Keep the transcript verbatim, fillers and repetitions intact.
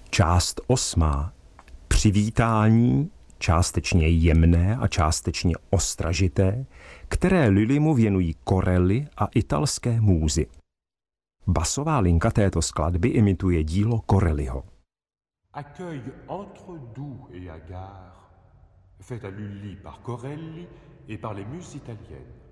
Část osmá. Přivítání, částečně jemné a částečně ostražité, které Lullymu věnují Corelli a italské můzy. Basová linka této skladby imituje dílo Corelliho. Accueil entre doux et hagard, fait à Lully par Corelli et par les muses italiennes.